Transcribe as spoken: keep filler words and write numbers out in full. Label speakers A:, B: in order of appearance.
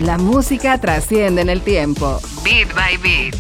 A: La música trasciende en el tiempo. Beat by Beat.